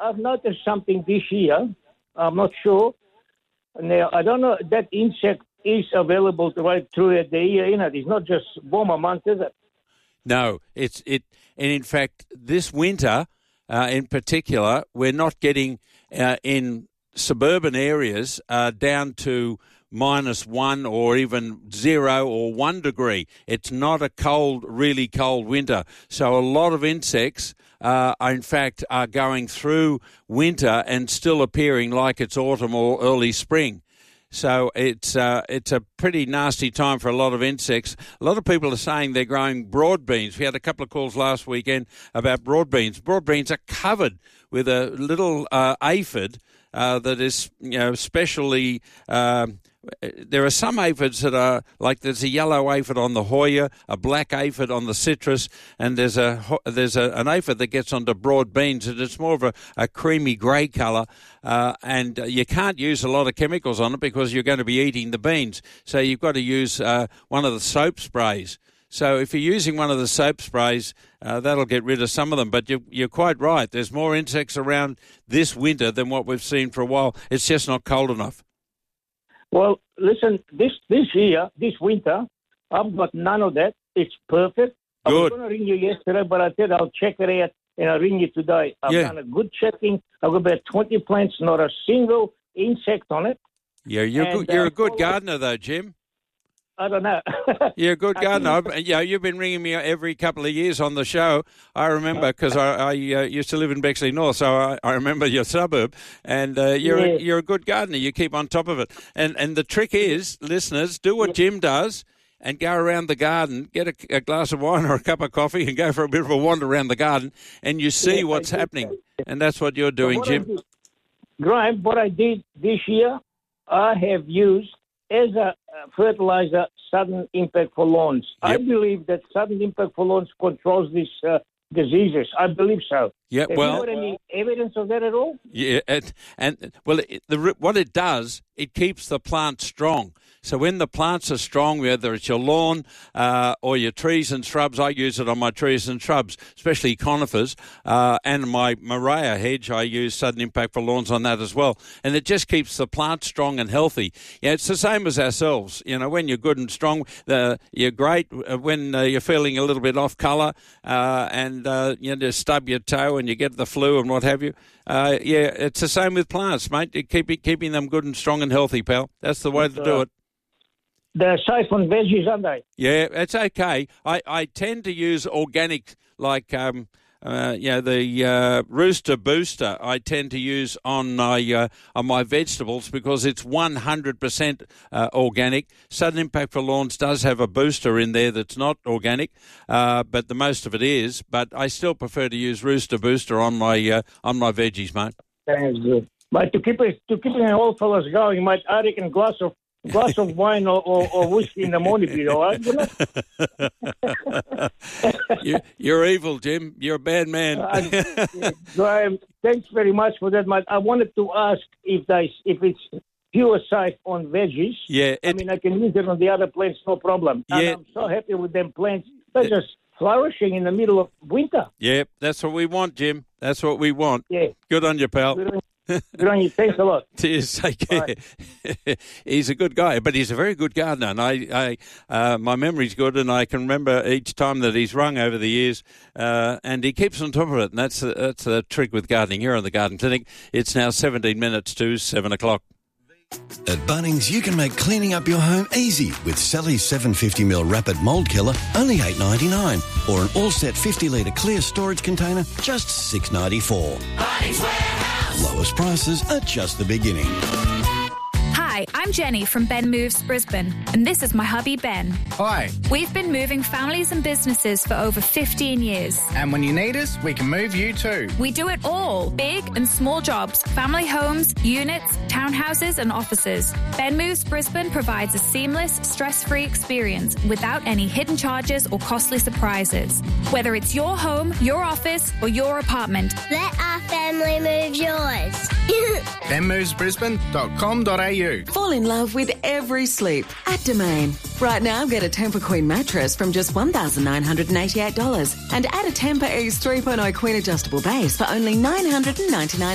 I've noticed something this year. I'm not sure. Now, I don't know, that insect is available right through the year, It's not just warmer months, is it? No, and in fact, this winter, in particular, we're not getting in suburban areas down to -1 or even 0 or 1 degree. It's not a really cold winter. So a lot of insects, in fact, are going through winter and still appearing like it's autumn or early spring. So it's a pretty nasty time for a lot of insects. A lot of people are saying they're growing broad beans. We had a couple of calls last weekend about broad beans. Broad beans are covered with a little aphid that is, specially. There are some aphids that are like there's a yellow aphid on the Hoya, a black aphid on the citrus, and there's an aphid that gets onto broad beans, and it's more of a creamy grey colour, and you can't use a lot of chemicals on it because you're going to be eating the beans. So you've got to use one of the soap sprays. So if you're using one of the soap sprays, that'll get rid of some of them. But you're quite right. There's more insects around this winter than what we've seen for a while. It's just not cold enough. Well, listen, this year, this winter, I've got none of that. It's perfect. I was going to ring you yesterday, but I said I'll check it out, and I'll ring you today. I've done a good checking. I've got about 20 plants, not a single insect on it. Yeah, you're a good gardener, though, Jim. I don't know. You're a good gardener. You've been ringing me every couple of years on the show. I remember because I used to live in Bexley North, so I remember your suburb. And you're a good gardener. You keep on top of it. And the trick is, listeners, do what Jim does and go around the garden, get a glass of wine or a cup of coffee and go for a bit of a wander around the garden, and you see what's happening. And that's what you're doing, Jim. Graham, what I did this year, I have used as a fertilizer sudden impact for lawns. Yep. I believe that sudden impact for lawns controls these diseases. I believe so. Yeah, Have you got any evidence of that at all? Yeah, what it does, it keeps the plant strong. So when the plants are strong, whether it's your lawn or your trees and shrubs, I use it on my trees and shrubs, especially conifers, and my Maria hedge, I use sudden impact for lawns on that as well. And it just keeps the plant strong and healthy. Yeah, it's the same as ourselves. When you're good and strong, you're great. When you're feeling a little bit off colour and you just stub your toe and you get the flu and what have you, it's the same with plants, mate. Keeping them good and strong and healthy, pal. That's the way to do it. They're safe on veggies, aren't they? Yeah, it's okay. I tend to use organic, like the Rooster Booster. I tend to use on my vegetables because it's 100% organic. Sudden Impact for Lawns does have a booster in there that's not organic, but the most of it is. But I still prefer to use Rooster Booster on my veggies, mate. That's good. But to keep it old fellas going, mate, I reckon a glass of wine or whiskey in the morning, you know, right? You're evil, Jim. You're a bad man. Graham, thanks very much for that, mate. I wanted to ask if it's pure safe on veggies. Yeah. I can use it on the other plants, no problem. And I'm so happy with them plants. They're just flourishing in the middle of winter. Yeah, that's what we want, Jim. That's what we want. Yeah. Good on you, pal. Good on you. Thanks a lot. Cheers. Take care. He's a good guy, but he's a very good gardener. And my memory's good, and I can remember each time that he's rung over the years, and he keeps on top of it. And that's the trick with gardening here on the Garden Clinic. It's now 17 minutes to 7 o'clock. At Bunnings, you can make cleaning up your home easy with Sally's 750ml Rapid Mould Killer, only $8.99, or an all-set 50-litre clear storage container, just $6.94. Bunnings Warehouse. Lowest prices are just the beginning. Hi, I'm Jenny from Ben Moves Brisbane, and this is my hubby Ben. Hi. We've been moving families and businesses for over 15 years. And when you need us, we can move you too. We do it all, big and small jobs, family homes, units, townhouses and offices. Ben Moves Brisbane provides a seamless, stress-free experience without any hidden charges or costly surprises. Whether it's your home, your office or your apartment. Let our family move yours. benmovesbrisbane.com.au. Fall in love with every sleep at Domain. Right now, get a Tempur Queen mattress from just $1,988 and add a Tempur Ease 3.0 Queen adjustable base for only $999.